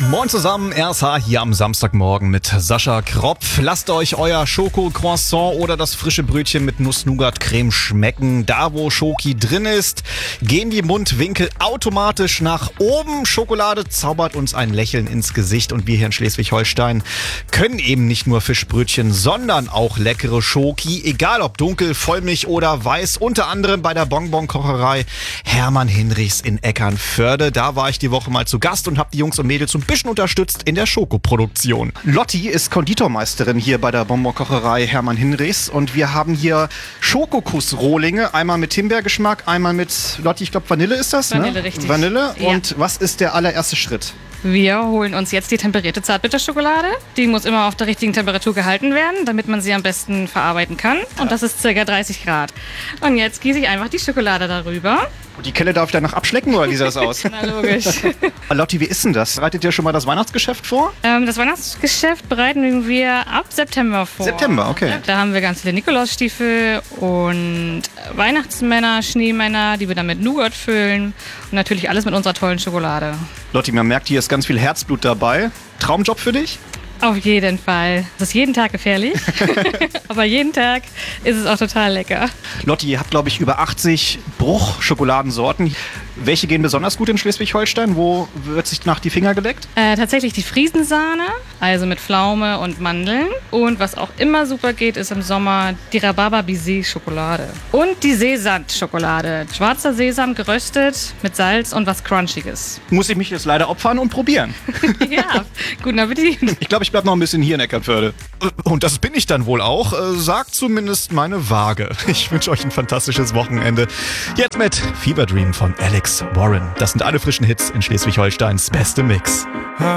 Moin zusammen, RSH hier am Samstagmorgen mit Sascha Kropf. Lasst euch euer Schoko-Croissant oder das frische Brötchen mit Nuss-Nougat-Creme schmecken. Da, wo Schoki drin ist, gehen die Mundwinkel automatisch nach oben. Schokolade zaubert uns ein Lächeln ins Gesicht und wir hier in Schleswig-Holstein können eben nicht nur Fischbrötchen, sondern auch leckere Schoki. Egal ob dunkel, Vollmilch oder weiß, unter anderem bei der Bonbon-Kocherei Hermann Hinrichs in Eckernförde. Da war ich die Woche mal zu Gast und habe die Jungs und Mädels ein bisschen unterstützt in der Schokoproduktion. Lotti ist Konditormeisterin hier bei der Bonbonkocherei Hermann Hinrichs und wir haben hier Schokokuss-Rohlinge, einmal mit Himbeergeschmack, einmal mit, Lotti, ich glaube Vanille ist das, Vanille, ne? richtig. Vanille. Ja. Und was ist der allererste Schritt? Wir holen uns jetzt die temperierte Zartbitterschokolade. Die muss immer auf der richtigen Temperatur gehalten werden, damit man sie am besten verarbeiten kann. Und das ist ca. 30 Grad. Und jetzt gieße ich einfach die Schokolade darüber. Und die Kelle darf ich danach abschlecken oder wie sieht das aus? Na logisch. Lotti, wie ist denn das? Bereitet ihr schon mal das Weihnachtsgeschäft vor? Das Weihnachtsgeschäft bereiten wir ab September vor. September, okay. Da haben wir ganz viele Nikolausstiefel und Weihnachtsmänner, Schneemänner, die wir dann mit Nougat füllen. Und natürlich alles mit unserer tollen Schokolade. Lotti, man merkt, hier ist ganz viel Herzblut dabei. Traumjob für dich? Auf jeden Fall. Es ist jeden Tag gefährlich, aber jeden Tag ist es auch total lecker. Lotti, ihr habt, glaube ich, über 80 Bruchschokoladensorten. Welche gehen besonders gut in Schleswig-Holstein? Wo wird sich nach die Finger geleckt? Tatsächlich die Friesensahne, also mit Pflaume und Mandeln. Und was auch immer super geht, ist im Sommer die Rhabarber-Baiser-Schokolade. Und die Sesam-Schokolade. Schwarzer Sesam geröstet mit Salz und was Crunchiges. Muss ich mich jetzt leider opfern und probieren. Ja, guten Appetit. Ich glaube, ich bleibe noch ein bisschen hier in Eckernförde. Und das bin ich dann wohl auch, sagt zumindest meine Waage. Ich wünsche euch ein fantastisches Wochenende. Jetzt mit Fever Dream von Alex Warren. Das sind alle frischen Hits in Schleswig-Holsteins beste Mix.